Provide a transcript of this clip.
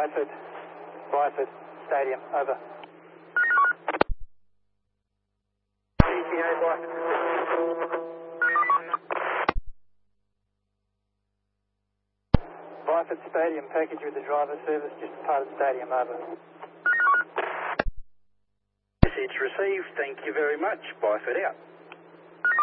Byford Stadium, over. ETA Byford. Byford Stadium, package with the driver, service just part of the stadium, over. Message received, thank you very much. Byford out.